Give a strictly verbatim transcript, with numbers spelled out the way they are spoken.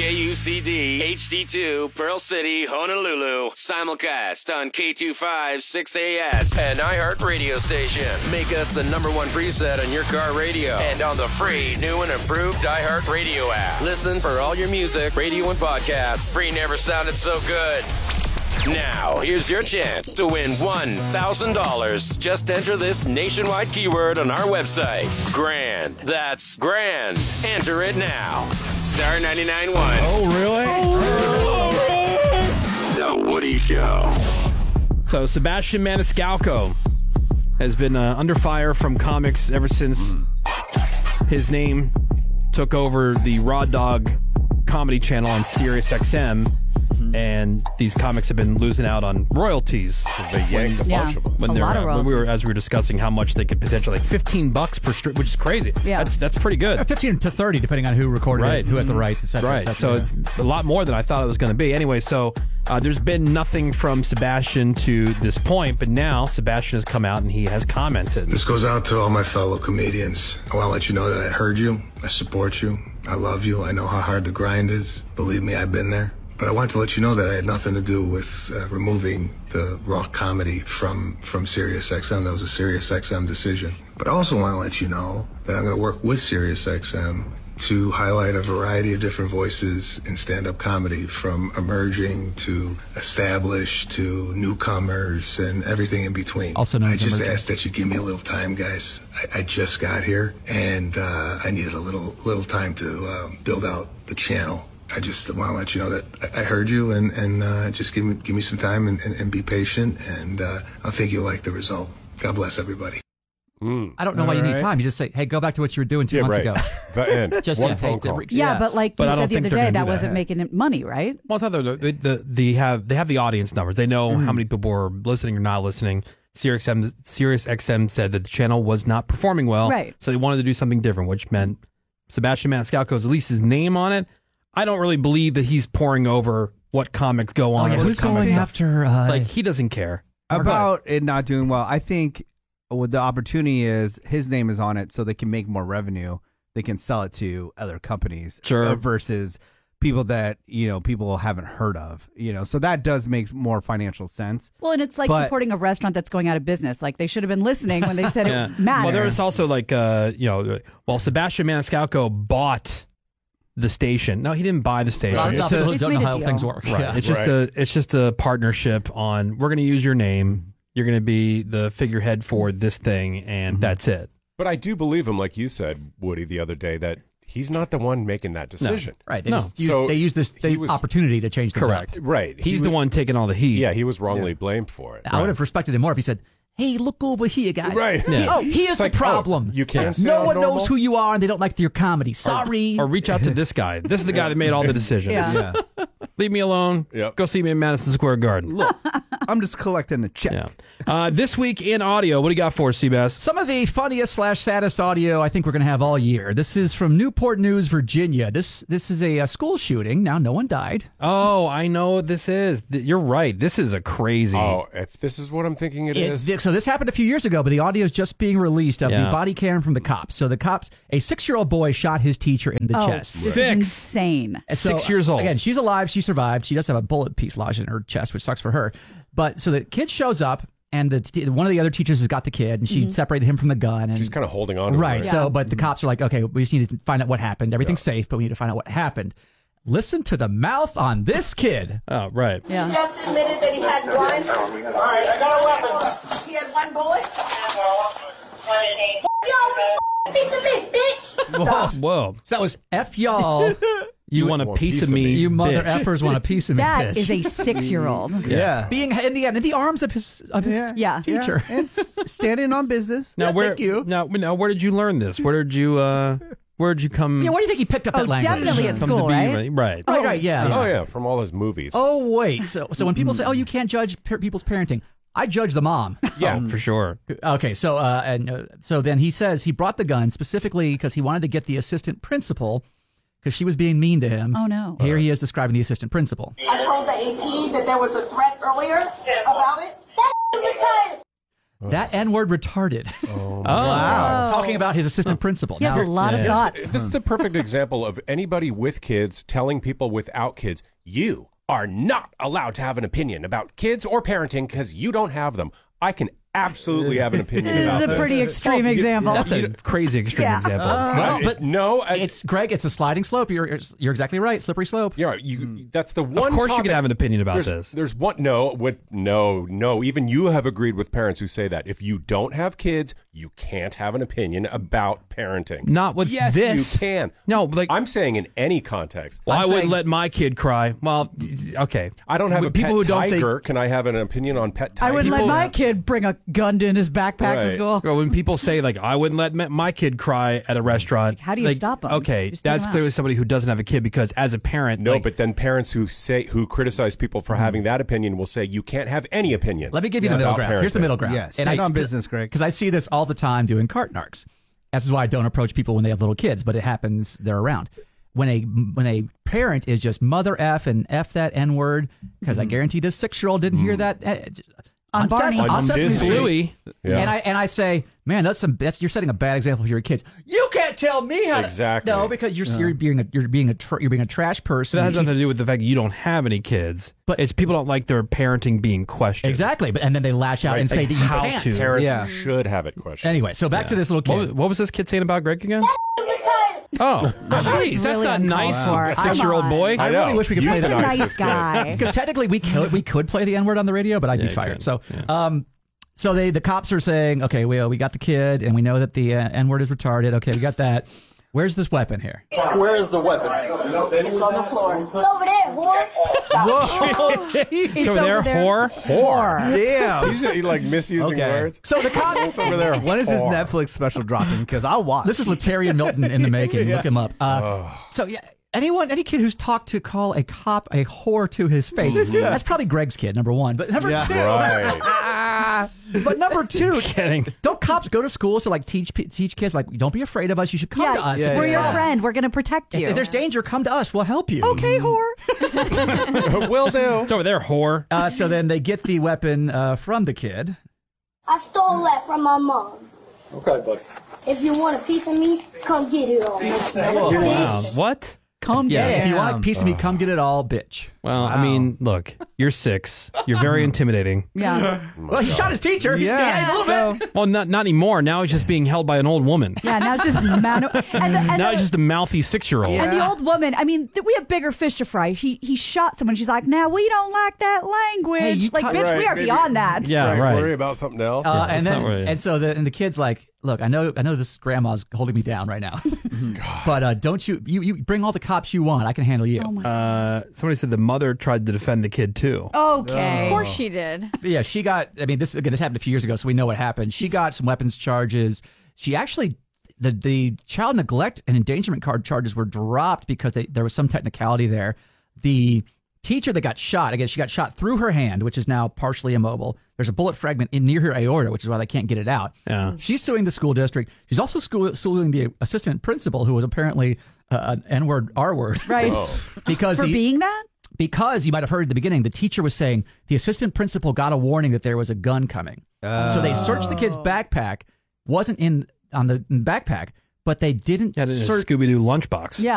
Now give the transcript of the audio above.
K U C D, H D two, Pearl City, Honolulu. Simulcast on K two five six A S. An iHeart radio station. Make us the number one preset on your car radio. And on the free, new and improved iHeart radio app. Listen for all your music, radio, and podcasts. Free never sounded so good. Now, here's your chance to win one thousand dollars. Just enter this nationwide keyword on our website. Grand. That's grand. Enter it now. Star ninety-nine point one. Oh, really? Oh, really? The Woody Show. So, Sebastian Maniscalco has been uh, under fire from comics ever since his name took over the Raw Dog comedy channel on Sirius X M. And these comics have been losing out on royalties. They yanked a bunch Yeah. of them. When, A they're, lot of uh, when we were, royalties. as we were discussing how much they could potentially, like fifteen bucks per strip, which is crazy. Yeah. That's that's pretty good. fifteen to thirty, depending on who recorded Right. it, who has the rights, et cetera, Right. et So cetera. it's a lot more than I thought it was going to be. Anyway, so uh, there's been nothing from Sebastian to this point, but now Sebastian has come out and he has commented. This goes out to all my fellow comedians. I want to let you know that I heard you, I support you, I love you, I know how hard the grind is. Believe me, I've been there. But I want to let you know that I had nothing to do with uh, removing the raw comedy from, from Sirius X M. That was a Sirius X M decision. But I also want to let you know that I'm going to work with Sirius X M to highlight a variety of different voices in stand-up comedy, from emerging to established to newcomers and everything in between. Also known I as just emerging. ask that you give me a little time, guys. I, I just got here, and uh, I needed a little little time to uh, build out the channel. I just want to let you know that I heard you, and, and uh, just give me give me some time and, and, and be patient, and uh, I think you'll like the result. God bless everybody. Mm. I don't know All why you need right. time. You just say, hey, go back to what you were doing two Yeah, months right. ago. The end. Just One yeah, phone hey, call. re- Yeah, yes. but like But you I don't said the think other they're day, gonna that do that. wasn't making it money, right? Well, it's not the, the, the, the have they have the audience numbers. They know Mm. how many people are listening or not listening. Sirius X M, Sirius X M said that the channel was not performing well, Right. so they wanted to do something different, which meant Sebastian Maniscalco's at least his name on it. I don't really believe that he's pouring over what comics go Oh, on. yeah, or what who's comics going stuff. after? Uh, Like, he doesn't care. About it not doing well. I think what the opportunity is, his name is on it, so they can make more revenue. They can sell it to other companies, Sure. uh, versus people that you know people haven't heard of. You know, so that does make more financial sense. Well, and it's like But- supporting a restaurant that's going out of business. Like they should have been listening when they said Yeah. it mattered. Well, there was also like, uh, you know, well, Sebastian Maniscalco bought the station. No, he didn't buy the a station. lot of It's people a- who He's don't know made a how deal. things work. Right. Yeah. It's just Right. a it's just a partnership on we're going to use your name. You're going to be the figurehead for this thing, and that's it. But I do believe him, like you said, Woody, the other day, that he's not the one making that decision. Right. They No. just use, So they use this he the was- opportunity to change things Correct. up. Right. He He's the was- one taking all the heat. Yeah, he was wrongly blamed for it. I would have respected him more if he said, hey, look over here, guys. Right. Yeah. Oh, here's It's the like, oh, problem. you can't No sound one normal? knows who you are, and they don't like your comedy. Sorry. Or reach out to this guy. This is the guy that made all the decisions. Yeah. Yeah, Leave me alone. Yep. Go see me in Madison Square Garden. look, I'm just collecting a check. Yeah. Uh, this week in audio, what do you got for us, Seabass? Some of the funniest slash saddest audio I think we're going to have all year. This is from Newport News, Virginia. This this is a, uh school shooting. Now, no one died. Oh, I know what this is. Th- You're right. This is a crazy. Oh, if this is what I'm thinking it It- is. so this happened a few years ago, but the audio is just being released of Yeah. the body cam from the cops. So the cops, a six-year-old boy shot his teacher in the oh, chest. this Six. is insane. So, Six years old. Again, she's alive. She survived. She does have a bullet piece lodged in her chest, which sucks for her. But so the kid shows up, and the t- one of the other teachers has got the kid, and she separated him from the gun. And She's kind of holding on to right. it. So, Yeah. but the cops are like, okay, we just need to find out what happened. Everything's safe, but we need to find out what happened. Listen to the mouth on this kid. Oh, right. Yeah. Just admitted that he had one. All right, I got a weapon. He had one bullet. Yo, piece of meat, bitch. Whoa. So that was F y'all. You, want a piece, of me, You mother bitch. effers want a piece of me. That bitch. is a six-year-old. Yeah. being in the end in the arms of his of his Yeah. Yeah. teacher. Yeah, it's standing on business. Now, where, Thank you. Now, now, where did you learn this? Where did you, uh, where did you come? Yeah, where do you think he picked up Oh, that language? definitely at from school, to be, right? Right. Right, right, yeah. yeah. Oh, yeah, from all his movies. Oh, wait. So, so when people say, "Oh, you can't judge per- people's parenting," I judge the mom. yeah. Oh, for sure. Okay, so uh, and uh, so then he says he brought the gun specifically because he wanted to get the assistant principal because she was being mean to him. Oh, no. Here he is describing the assistant principal. I told the A P that there was a threat earlier about it. That's retarded. That N-word retarded. Oh, wow. Talking about his assistant principal. He has Now- a lot of Yeah. thoughts. This is the perfect example of anybody with kids telling people without kids, you are not allowed to have an opinion about kids or parenting because you don't have them. I can absolutely have an opinion This about is a this. pretty extreme Well, you- example. That's a crazy extreme Yeah. example. Well, I- but no, I- it's Greg. It's a sliding slope. You're you're exactly right. Slippery slope. You're right. You, that's the one. Of course, you topic- can have an opinion about there's, this. There's one. No, with no, no. Even you have agreed with parents who say that if you don't have kids, you can't have an opinion about parenting. Not with yes, this. you can. No, like I'm saying in any context. well, I I'm wouldn't saying let my kid cry. Well, okay. I don't have With a people pet who don't tiger. say. Can I have an opinion on pet I tiger? would let people- my kid bring a gun in his backpack to Right. school. Well, when people say like I wouldn't let my- my kid cry at a restaurant, How do you like, stop 'em? Okay, Just take that's 'em out. clearly somebody who doesn't have a kid because as a parent, No, like, but then parents who say who criticize people for having that opinion will say you can't have any opinion. Let me give you the middle about ground. Here's the parenting. middle ground. Yeah, stick on business, Greg. Because I see this all the time doing cart narcs. That's why I don't approach people when they have little kids, but it happens. They're around. When a when a parent is just mother f and f that n word, because I guarantee this six year old didn't hear that eh, On Barney. Ses- On Sesame Disney. Street. Louis. Yeah. And I and I say, man, that's some that's you're setting a bad example for your kids. You can't tell me how to Exactly. no because you're you're being a you're being a tr- you're being a trash person. that has You nothing to do with the fact that you don't have any kids. But- it's people don't like their parenting being questioned. exactly, but and then they lash out Right. and say Like that you how can't. to. Parents Yeah. should have it questioned. Anyway, so back to this little What, kid. was- what was this kid saying about Greg again? Oh, jeez, that's really not nice. uncalled for. Six-year-old Come on. boy. I really know. wish we could You play can that. He's a nice nice this kid. guy. Because technically we could we could play the N word on the radio, but I'd Yeah, be you fired. could. So, Yeah. um, so they the cops are saying, okay, we we got the kid, and we know that the uh, N word is retarded. Okay, we got that. Where's this weapon here? Where is the weapon? It's on the floor. It's over there, whore. It's over there, whore? Whore. Damn. You should, you like misusing Okay. words. So the cop. It's over there. When is this Whore. Netflix special dropping? Because I'll watch. This is Latarian Milton in the making. Look him up. Uh, so yeah, anyone, any kid who's talked to call a cop a whore to his face, that's probably Greg's kid, number one. But number Yeah. two, Right. but number two, Kidding. don't cops go to school to like teach pe- teach kids like don't be afraid of us. You should come Yeah, to us. Yeah, If we're there's yeah. your trouble. friend. We're going to protect you. If there's danger, come to us. We'll help you. Okay, whore. Will do. It's over there, whore. Uh, so then they get the weapon uh, from the kid. I stole that from my mom. Okay, buddy. If you want a piece of me, come get it all. Wow. What? Come Yeah. get If it. you want a piece of me, come get it all, bitch. Well, I mean, look, you're six. You're very intimidating. Yeah. Well, he shot his teacher. He's Yeah, yeah, a little bit. Well, not not anymore. Now he's just being held by an old woman. Yeah, now it's just manu- and the, and Now the, he's just a mouthy six-year-old. and the old woman. I mean, th- we have bigger fish to fry. He he shot someone. She's like, now we don't like that language. Hey, you like, cut- bitch, we Right, are maybe- beyond that. Yeah, right. Worry about something else. Uh, that's and then, not right. and so the and the kid's like, look, I know, I know this grandma's holding me down right now, but uh, don't you, you, you bring all the cops you want. I can handle you. Oh my. Uh, somebody said the mother tried to defend the kid too. Okay. Of course she did. But yeah, she got. I mean, this again, this happened a few years ago, so we know what happened. She got some weapons charges. She actually. The, the child neglect and endangerment card charges were dropped because they, there was some technicality there. The teacher that got shot, again, she got shot through her hand, which is now partially immobile. There's a bullet fragment in near her aorta, which is why they can't get it out. Yeah. She's suing the school district. She's also school, suing the assistant principal, who was apparently uh, an N-word, R-word. Right. because For the, being that? because you might have heard at the beginning, the teacher was saying the assistant principal got a warning that there was a gun coming. So they searched the kid's backpack, wasn't in on the, in the backpack, but they didn't Had it in a search. Scooby-Doo lunchbox. Yeah.